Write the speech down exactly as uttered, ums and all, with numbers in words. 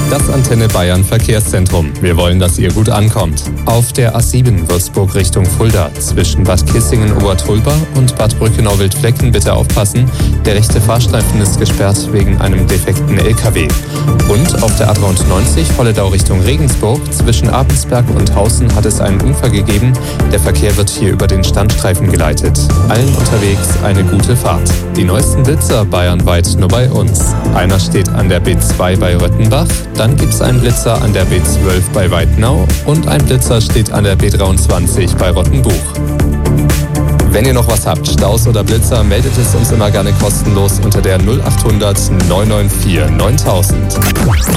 Das Antenne Bayern Verkehrszentrum. Wir wollen, dass ihr gut ankommt. Auf der A sieben Würzburg Richtung Fulda zwischen Bad Kissingen-Obertulba und Bad Brückenau-Wildflecken bitte aufpassen. Der rechte Fahrstreifen ist gesperrt wegen einem defekten L K W. Und auf der A dreiundneunzig Holledau Richtung Regensburg zwischen Abensberg und Hausen hat es einen Unfall gegeben. Der Verkehr wird hier über den Standstreifen geleitet. Allen unterwegs eine gute Fahrt. Die neuesten Blitzer bayernweit nur bei uns. Einer steht an der B zwei bei Röttenbach. Dann gibt es einen Blitzer an der B zwölf bei Weidnau und ein Blitzer steht an der B dreiundzwanzig bei Rottenbuch. Wenn ihr noch was habt, Staus oder Blitzer, meldet es uns immer gerne kostenlos unter der null acht hundert neun neun vier neuntausend.